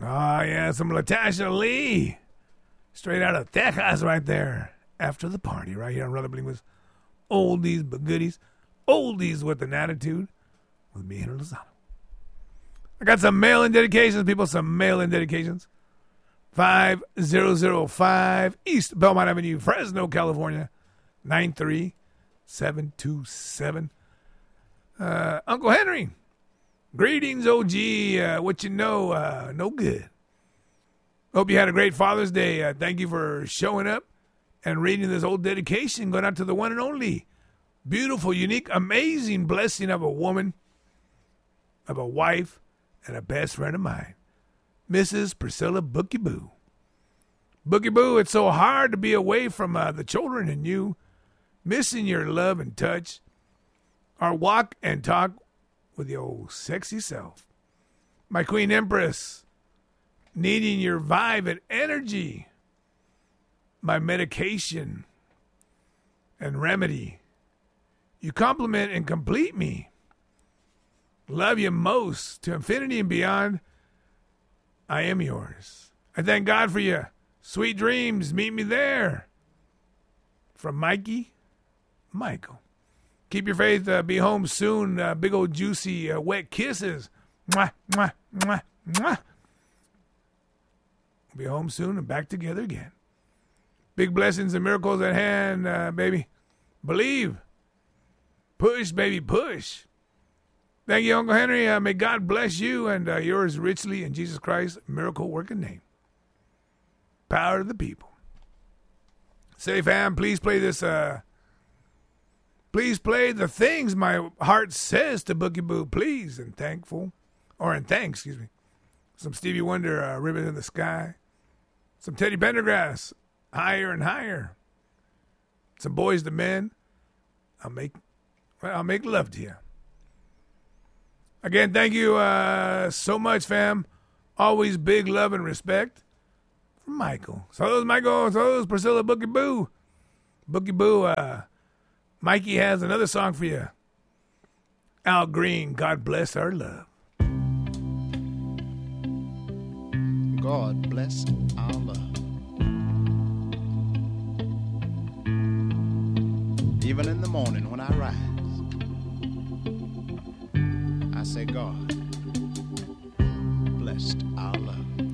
Oh, yeah, some Latasha Lee. Straight out of Texas right there. After the party right here on Brother Bling with oldies but goodies. Oldies with an attitude with me and Lozano. I got some mail-in dedications, people. Some mail-in dedications. 5005 East Belmont Avenue, Fresno, California. 93727. Uncle Henry. Greetings, OG. What you know? No good. Hope you had a great Father's Day. Thank you for showing up and reading this old dedication going out to the one and only beautiful, unique, amazing blessing of a woman, of a wife, and a best friend of mine, Mrs. Priscilla Bookie Boo. Bookie Boo, it's so hard to be away from the children and you, missing your love and touch, our walk and talk with your sexy self. My Queen Empress, needing your vibe and energy, my medication and remedy. You compliment and complete me. Love you most to infinity and beyond. I am yours. I thank God for you. Sweet dreams. Meet me there. From Mikey, Michael. Keep your faith. Be home soon. Big old juicy wet kisses. Mwah, mwah, mwah, mwah. Be home soon and back together again. Big blessings and miracles at hand, baby. Believe. Push, baby, push. Thank you, Uncle Henry. May God bless you and yours richly in Jesus Christ's miracle-working name. Power to the people. Say, fam, please play this. Please play the things my heart says to Boogie Boo, please. And thanks, excuse me. Some Stevie Wonder, Ribbon in the Sky. Some Teddy Pendergrass, Higher and Higher. Some Boys to Men. I'll make love to you. Again, thank you so much, fam. Always big love and respect from Michael. So those Priscilla Boogie Boo. Boogie Boo, Mikey has another song for you. Al Green, God Bless Our Love. God bless our love. Even in the morning when I rise, I say, God,